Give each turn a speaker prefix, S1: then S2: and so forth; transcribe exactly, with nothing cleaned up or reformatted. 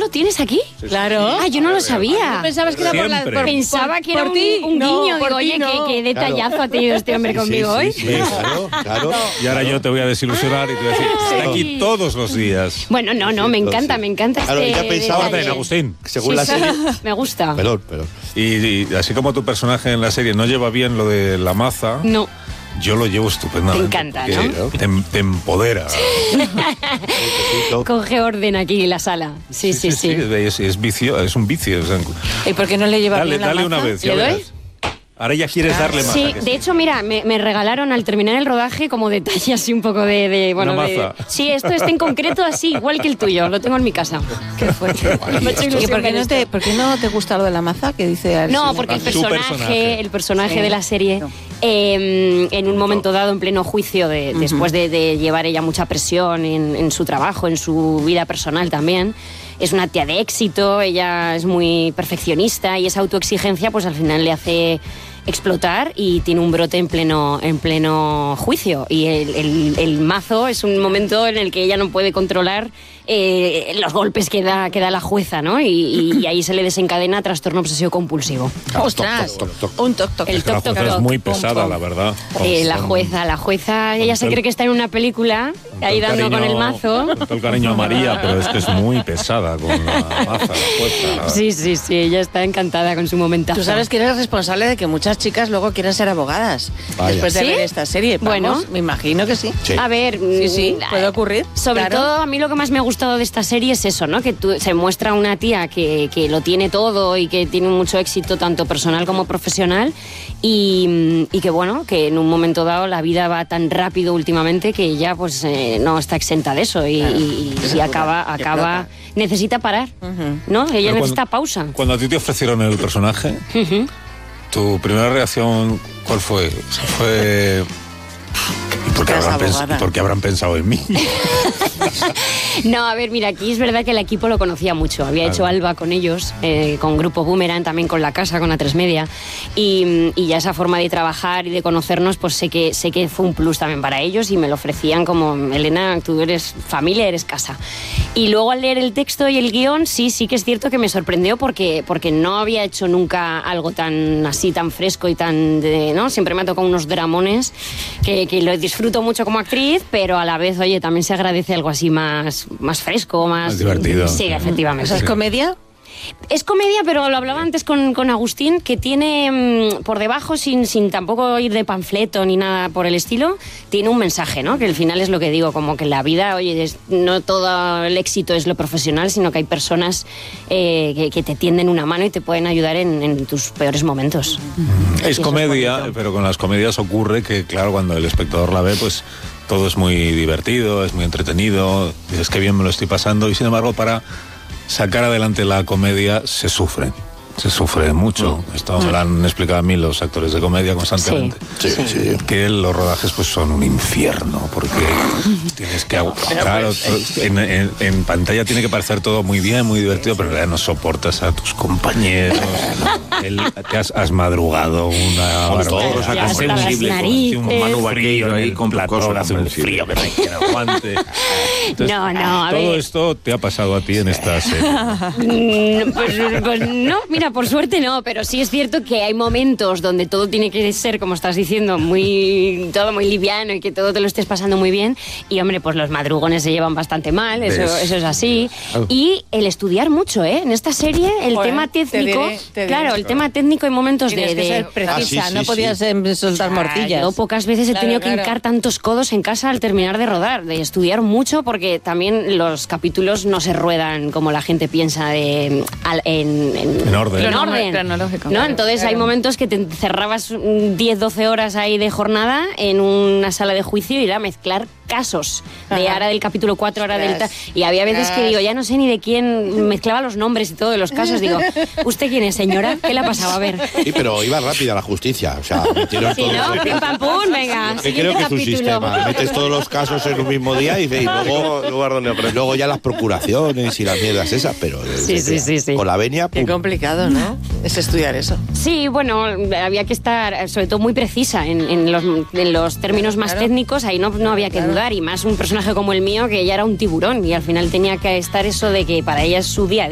S1: lo tienes aquí?
S2: Sí,
S3: Claro.
S1: Ah, yo no lo sabía.
S3: ¿Pensabas que era por la,
S4: Siempre.
S3: por,
S1: Pensaba
S3: por-
S1: que era
S3: por
S1: un,
S3: ti?
S1: un
S3: No,
S1: guiño.
S3: por
S1: Digo,
S3: ti
S1: oye,
S3: no.
S1: qué, qué detallazo
S2: Claro.
S1: ha tenido este hombre
S2: Sí,
S1: conmigo
S2: sí,
S1: hoy.
S2: sí, claro, claro.
S4: Y ahora yo te voy a desilusionar y te voy a decir, está aquí todos los días.
S1: Bueno, no, no, me encanta, me encanta
S2: Claro,
S1: este
S2: ya pensaba
S1: detalle.
S4: Ven, Agustín.
S2: Según
S1: Sí,
S2: la
S1: sí,
S2: serie...
S1: me gusta.
S2: Perdón, perdón.
S4: Y, y así como tu personaje en la serie no lleva bien lo de la maza,
S1: No.
S4: yo lo llevo estupendamente.
S1: Te encanta,
S4: porque
S1: ¿no?
S4: Te, te empodera.
S1: Coge orden aquí en la sala. Sí, sí, sí.
S4: Es, es vicio, es un vicio. O sea,
S3: ¿Y por qué no le lleva
S4: dale
S3: bien la
S4: dale
S3: maza?
S4: una vez. ya
S1: ¿Le doy?
S4: verás. Ahora ya quieres darle más.
S1: Sí, de hecho, mira, me, me regalaron al terminar el rodaje como detalle así un poco de... de, bueno,
S4: Una
S1: de-
S4: maza.
S1: sí, esto está en concreto así, igual que el tuyo, lo tengo en mi casa. Qué fuerte. Me ha hecho
S3: ¿Y
S1: ilusión
S3: por qué,
S1: ver
S3: no
S1: esto.
S3: te, por qué no te gusta lo de la maza que dice Alsina?
S1: No, porque el
S4: Tu
S1: personaje,
S4: personaje.
S1: el personaje
S3: Sí.
S1: de la serie,
S3: No.
S1: eh, en un momento dado, en pleno juicio, de, después de, de llevar ella mucha presión en, en su trabajo, en su vida personal también, es una tía de éxito, ella es muy perfeccionista y esa autoexigencia pues al final le hace explotar y tiene un brote en pleno, en pleno juicio. Y el, el- el mazo es un momento en el que ella no puede controlar eh, los golpes que da, que da la jueza, ¿no? Y, y- y ahí se le desencadena trastorno obsesivo compulsivo.
S3: ¡Ostras!
S2: Toc, toc, toc.
S3: Un toc toc.
S1: El
S4: La
S1: toc, toc,
S4: jueza es
S1: toc.
S4: muy
S3: Pum,
S4: pesada,
S3: pum.
S4: la verdad.
S1: Eh,
S4: Con-
S1: la
S4: con-
S1: jueza, la jueza, ella se
S4: todo el-
S1: cree que está en una película,
S4: con
S1: ahí
S4: todo el
S1: dando con el
S4: cariño-
S1: mazo.
S4: Con todo el cariño a María, pero es que es muy pesada con la maza, la jueza.
S1: Sí, sí, sí, ella está encantada con su momentazo.
S3: Tú sabes que eres responsable de que muchas chicas luego quieran ser abogadas
S2: Vaya.
S3: después de
S1: ¿Sí?
S3: ver esta serie. Vamos,
S1: Bueno.
S3: me imagino que sí.
S2: Sí.
S1: A ver,
S3: Sí, sí,
S1: mm,
S3: puede ocurrir.
S1: Sobre
S3: claro.
S1: todo, a mí lo que más me ha gustado de esta serie es eso, ¿no? Que tú- se muestra una tía que, que lo tiene todo y que tiene mucho éxito, tanto personal como profesional, y, y que, bueno, que en un momento dado la vida va tan rápido últimamente que ella, pues, eh, no está exenta de eso y,
S3: Claro.
S1: y-
S3: Que se
S1: y acaba,
S3: apura, que
S1: acaba
S3: explota.
S1: necesita parar,
S3: Ujú.
S1: ¿no? Ella
S4: Pero
S1: necesita
S4: cuando-
S1: pausa.
S4: Cuando a ti te ofrecieron el personaje,
S1: Ujú.
S4: ¿tu primera reacción cuál fue? Fue... ¿Y por qué
S3: Eres
S4: habrán, pens-
S3: abogada.
S4: y por qué habrán pensado en mí?
S1: No, a ver, mira, aquí es verdad que el equipo lo conocía mucho. Había
S4: Claro.
S1: hecho Alba con ellos, eh, con Grupo Boomerang, también con La Casa, con A tres Media. Y, y ya esa forma de trabajar y de conocernos, pues sé que, sé que fue un plus también para ellos y me lo ofrecían como, Elena, tú eres familia, eres casa. Y luego al leer el texto y el guión, sí, sí que es cierto que me sorprendió porque, porque no había hecho nunca algo tan así, tan fresco y tan, de, ¿no? Siempre me ha tocado unos dramones que, que lo disfruto mucho como actriz, pero a la vez, oye, también se agradece algo así más, más fresco, más...
S4: Más divertido.
S1: Sí, efectivamente.
S3: O sea, ¿es comedia?
S1: Es comedia, pero lo hablaba antes con, con Agustín, que tiene mm, por debajo, sin, sin tampoco ir de panfleto ni nada por el estilo, tiene un mensaje, ¿no? Que al final es lo que digo, como que la vida, oye, es- no todo el éxito es lo profesional, sino que hay personas eh, que, que te tienden una mano y te pueden ayudar en, en tus peores momentos.
S4: Es
S1: eso es
S4: comedia,
S1: bonito.
S4: pero con las comedias ocurre que, claro, cuando el espectador la ve, pues todo es muy divertido, es muy entretenido, dices que bien me lo estoy pasando, y sin embargo, para sacar adelante la comedia se sufre. Se sufre mucho. Esto me lo han explicado a mí los actores de comedia constantemente.
S2: Sí, sí.
S4: Que los rodajes pues son un infierno, porque tienes que... agu- Claro, en, en- en pantalla tiene que parecer todo muy bien, muy divertido, pero en realidad no soportas a tus compañeros. El- te has, has madrugado una
S2: Vamos,
S4: barbaridad.
S2: todos
S1: Ya hasta las
S4: Sensible, con-
S1: narices.
S4: un Manu Vaqueiro ahí con
S2: plató,
S4: platón, hace un
S2: comprensible.
S4: frío que no hay quien aguante. Entonces,
S1: No, no, a
S4: todo
S1: ver.
S4: esto te ha pasado a ti en esta serie.
S1: Mm, Pues, pues no, mira, por suerte no, pero sí es cierto que hay momentos donde todo tiene que ser, como estás diciendo, muy todo muy liviano y que todo te lo estés pasando muy bien. Y hombre, pues los madrugones se llevan bastante mal, eso,
S4: ¿Ves?
S1: eso es así. Y el estudiar mucho, ¿eh? En esta serie, el
S3: Joder,
S1: tema
S3: te
S1: técnico,
S3: diré, te diré.
S1: claro, el tema técnico hay momentos de...
S3: Tienes que
S1: de-
S3: ser precisa,
S2: Ah, sí, sí,
S3: no
S2: sí.
S3: podías em, soltar morcillas.
S1: Yo pocas veces he
S3: Claro,
S1: tenido que
S3: claro.
S1: hincar tantos codos en casa al terminar de rodar, de estudiar mucho, porque también los capítulos no se ruedan como la gente piensa de, al- en, en-
S4: En orden.
S1: en
S3: Crono-
S1: orden.
S3: cronológico,
S1: ¿No?
S3: claro,
S1: Entonces hay
S3: claro.
S1: momentos que te encerrabas mm, diez, doce horas ahí de jornada en una sala de juicio y era mezclar casos de
S3: Ajá.
S1: ahora del capítulo cuatro, ahora del... ta-
S3: Ostras.
S1: Y había veces que
S3: Ostras.
S1: digo, ya no sé ni de quién, mezclaba los nombres y todo de los casos. Digo, ¿usted quién es, señora? ¿Qué le ha pasado? A ver.
S2: Sí, pero iba rápida la justicia. O sea, metieron
S1: Sí,
S2: todo.
S1: ¿no? Pim, pam, pum, venga.
S2: Que
S1: siguiente
S2: creo que es un
S1: capítulo.
S2: sistema. Metes todos los casos en un mismo día y, y luego,
S5: lugar donde aprendes.
S2: luego ya las procuraciones y las mierdas esas, pero
S1: Sí, sí, sí, sí.
S2: con la venia,
S3: Qué
S2: pum.
S3: complicado, ¿no? Es estudiar eso.
S1: Sí, bueno, había que estar sobre todo muy precisa en, en los, en los términos más
S3: Claro.
S1: técnicos, ahí no, no había que
S3: Claro.
S1: dudar, y más un personaje como el mío que ella era un tiburón y al final tenía que estar eso de que para ella es su día a día.